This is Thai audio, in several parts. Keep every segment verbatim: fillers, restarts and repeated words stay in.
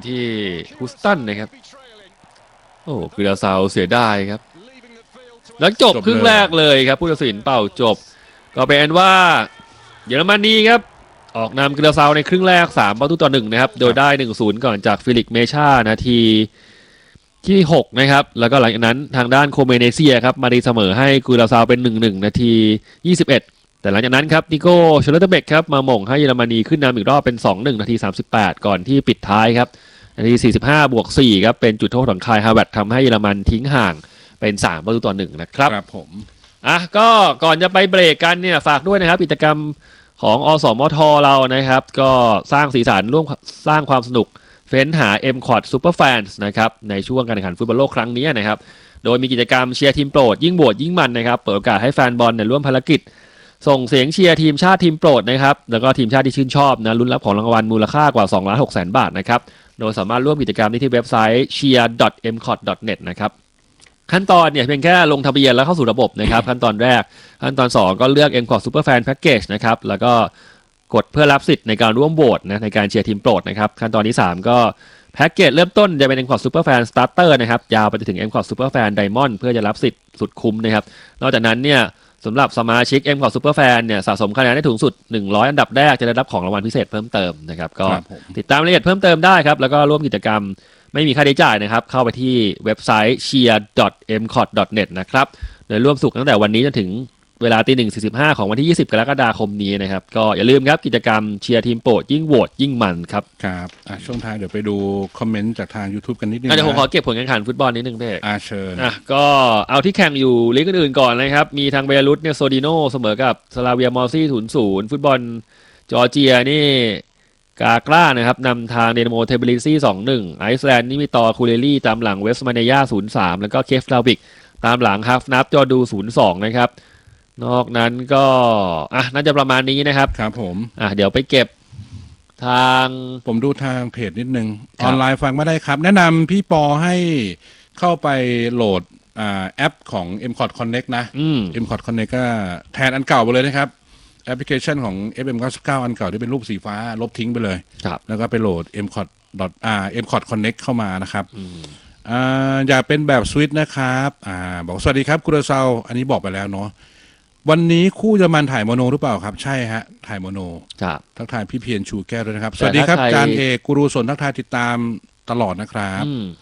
ที่ฮูสตันนะครับโอ้คือดาซาวเสียดายครับแล้วจบครึ่งแรกเลยครับผู้ตัดสินเป่าจบก็เป็นว่าเยอรมนีครับออกนำกราซาวในครึ่งแรกสามประตูต่อหนึ่งนะครับโดยได้ หนึ่งศูนย์ ก่อนจากฟิลิกเมชานาทีที่หกนะครับแล้วก็หลังจากนั้นทางด้านโคเมเนเซียครับมาดีเสมอให้กราซาวเป็น หนึ่งหนึ่ง นาทียี่สิบเอ็ดแต่หลังจากนั้นครับนิโก้เชลเลอร์เบกครับมาหม่งให้เยอรมนีขึ้นนำอีกรอบเป็น สองหนึ่ง นาทีสามสิบแปดก่อนที่ปิดท้ายครับนาทีสี่สิบห้าบวกสี่ครับเป็นจุดโทษของคายฮาเวิร์ดทำให้เยอรมันทิ้งห่างเป็นสามประตูต่อหนึ่งนะครับครับผมอ่ะก็ก่อนจะไปเบรกกันเนี่ยฝากด้วยนะครับกิจกรรมของอสมทเรานะครับก็สร้างสีสันร่วมสร้างความสนุกเฟ้นหา เอ็ม ซี โอ ที Super Fans นะครับในช่วงการแข่งขันฟุตบอลโลกครั้งนี้นะครับโดยมีกิจกรรมเชียร์ทีมโปรดยิ่งโหวตยิ่งมันนะครับเปิดโอกาสให้แฟนบอลเนี่ยร่วมภารกิจส่งเสียงเชียร์ทีมชาติทีมโปรดนะครับแล้วก็ทีมชาติที่ชื่นชอบนะลุ้นรับของรางวัลมูลค่ากว่า สองล้านหกแสน บาทนะครับโดยสามารถร่วมกิจกรรมได้ที่เว็บไซต์ เชียร์ ดอท เอ็ม ซี โอ ที ดอท เน็ต นะครับขั้นตอนเนี่ยเพียงแค่ลงทะเบียนแล้วเข้าสู่ระบบนะครับขั้นตอนแรกขั้นตอนสองก็เลือก เอ็ม ซี โอ ที Super Fan Package นะครับแล้วก็กดเพื่อรับสิทธิ์ในการร่วมโหวตนะในการเชียร์ทีมโปรดนะครับขั้นตอนที่สามก็แพ็กเกจเริ่มต้นจะเป็น เอ็ม ซี โอ ที Super Fan Starter นะครับยาวไปจนถึง เอ็ม ซี โอ ที Super Fan Diamond เพื่อจะรับสิทธิ์สุดคุ้มนะครับนอกจากนั้นเนี่ยสำหรับสมาชิก เอ็ม ซี โอ ที Super Fan เนี่ยสะสมคะแนนได้ถึงสุดหนึ่งร้อยอันดับแรกจะได้รับของรางวัลพิเศษเพิ่มเติมนะครับก็ติดตามรายละเอียดเพิ่มเติมได้ครับแล้วก็ร่วมกิจกรรมไม่มีค่าใช้จ่ายนะครับเข้าไปที่เว็บไซต์ เชียร์ ดอท เอ็ม ซี โอ ที ดอท เน็ต นะครับโดยร่วมสุขตั้งแต่วันนี้จนถึงเวลาตีหนึ่งสี่สิบห้าของวันที่ยี่สิบกรกฎาคมนี้นะครับก็อย่าลืมครับกิจกรรมเชียร์ทีมโปรดยิ่งโหวตยิ่งมันครับครับอ่ะช่วงท้ายเดี๋ยวไปดูคอมเมนต์จากทาง YouTube กันนิดนึงนะเดี๋ยวผมขอเก็บผลการแข่งขันฟุตบอลนิดนึงเพ่อ่าเชิญอ่ะก็เอาที่แข่งอยู่ลีกอื่นๆก่อนนะครับมีทางเบลารุสเนี่ยโซดิโนเสมอกับสลาเวียมอร์ซี่ศูนย์ศูนย์ฟุตบอลจอร์เจียนี่กากล้านะครับนำทางเดนโมเทเบลิซี่สองหนึ่งไอซ์แลนด์นี่มีต่อคูเรลี่ตามหลังเวสต์มาเนียศูนย์สามแล้วก็เคฟลาวิกตามหลังฮัฟนับจอดูศูนย์สองนะครับนอกนั้นก็อ่ะน่าจะประมาณนี้นะครับครับผมอ่ะเดี๋ยวไปเก็บทางผมดูทางเพจนิดนึงออนไลน์ฟังไม่ได้ครับแนะนำพี่ปอให้เข้าไปโหลดอ่าแอปของ เอ็ม ซี โอ ที Connect นะ เอ็ม ซี โอ ที Connect ก็แทนอันเก่าไปเลยนะครับแอปพลิเคชันของ เอฟ เอ็ม เก้าสิบเก้า อันเก่าที่เป็นรูปสีฟ้าลบทิ้งไปเลยแล้วก็ไปโหลด เอ็ม ซี โอ ที ดอท อ่า เอ็ม ซี โอ ที Connect เข้ามานะครับอ่าอย่าเป็นแบบสวิตนะครับอ่าบอกสวัสดีครับกุลเซาอันนี้บอกไปแล้วเนาะวันนี้คู่จะมันถ่ายโมโนหรือเปล่าครับใช่ฮะถ่ายโมโนทักทายพี่เพียรชูแก้วด้วยนะครับสวัสดีครับจานเอกกุรุสนทักทายติดตามตลอดนะครับ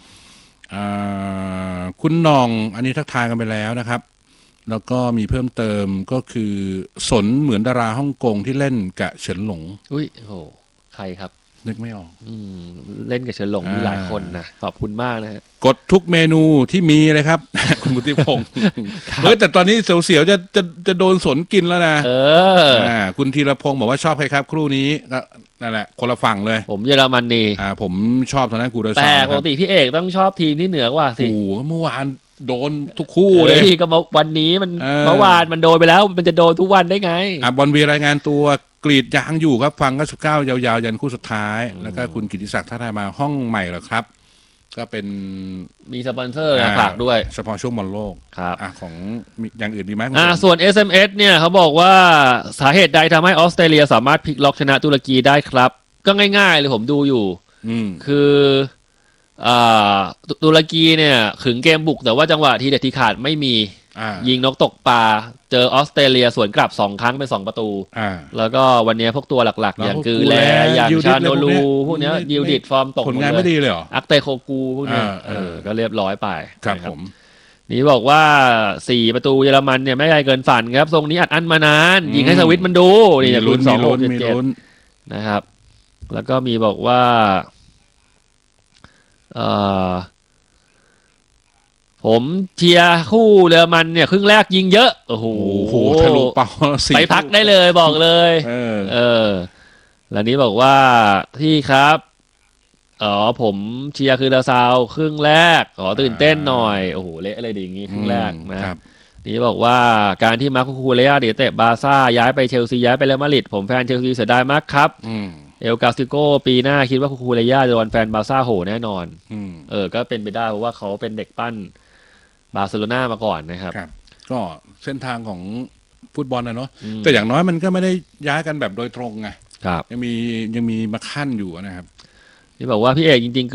คุณนองอันนี้ทักทายกันไปแล้วนะครับแล้วก็มีเพิ่มเติมก็คือสนเหมือนดาราฮ่องกงที่เล่นกับเฉินหลงอุ้ยโหใครครับนึกไม่ออกอืมเล่นกับเฉินหลงมีหลายคนนะขอบคุณมากนะฮะกดทุกเมนูที่มีเลยครับ คุณบุติพงศ์เฮ้ยแต่ตอนนี้เสียวๆจะจะจะโดนสนกินแล้วนะเอออ่าคุณธีรพงศ์บอกว่าชอบใครครับครู่นี้ก็นั่นแหละคนละฝั่งเลยผมเยอรมันนีอ่าผมชอบทางด้านกูเดอร์ซแต่ปกติพี่เอกต้องชอบทีมที่เหนือกว่าสิโอ้เมื่อวานโดนทุกคู่เลยก็วันนี้มันเมื่อวานมันโดนไปแล้วมันจะโดนทุกวันได้ไงอ่าบอลวีรายงานตัวกรีดยางอยู่ครับฟังก็สิบเก้ายาวๆยันคู่สุดท้ายแล้วก็คุณกิติศักดิ์ท่าทายมาห้องใหม่เหรอครับก็เป็นมีสปอนเซอร์ฝากด้วยเฉพาะช่วงบอลโลกครับอ่ะของอย่างอื่นดีไหมอ่าส่วน เอส เอ็ม เอส เนี่ยเขาบอกว่าสาเหตุใดทำให้ออสเตรเลียสามารถพลิกล็อกชนะตุรกีได้ครับก็ง่ายๆเลยผมดูอยู่คืออ่าตุรกีเนี่ยขึงเกมบุกแต่ว่าจังหวะทีเด็ดทีขาดไม่มียิงนกตกปลาเจอออสเตรเลียสวนกลับสองครั้งเป็นสองประตูแล้วก็วันนี้พวกตัวหลักๆอย่างกือแลอย่างชาโนลูพวกนี้ยิวดิดฟอร์มตกผลงานไม่ดีเลยเหรออักเตโคกูพวกนี้เออก็เรียบร้อยไปครับผมนี่บอกว่าสี่ประตูเยอรมันเนี่ยไม่ไกลเกินฝันครับทรงนี้อัดอั้นมานานยิงให้สวิตมันดูนี่จะลุ้นสองหกเจ็ดเจ็ดนะครับแล้วก็มีบอกว่าเอ่อผมเชียร์คู่เยอรมันเนี่ยครึ่งแรกยิงเยอะโอ้โหทะลุเป้าไปพักได้เลยบอกเลยเออเออแล้วนี้บอกว่าที่ครับอ๋อผมเชียร์คือดาซาวครึ่งแรกขอตื่นเต้นหน่อยโอ้โหเละอะไรดีอย่างงี้ครึ่งแรกนะนี่บอกว่าการที่มาร์โค คูเรอาเดเตะบาร์ซ่าย้ายไปเชลซีย้ายไปเรอัลมาดริดผมแฟนเชลซีเสียดายมากครับเอลกาซิโกปีหน้าคิดว่าคูเรอาจะโดนแฟนบาร์ซ่าโหแน่นอนเออก็เป็นไปได้เพราะว่าเขาเป็นเด็กปั้นบาร์เซโลนามาก่อนนะครับก็เส้นทางของฟุตบอลนะเนาะแต่อย่างน้อยมันก็ไม่ได้ย้ายกันแบบโดยตรงไงยังมียังมีมาขั้นอยู่นะครับนี่บอกว่าพี่เอกจริงๆ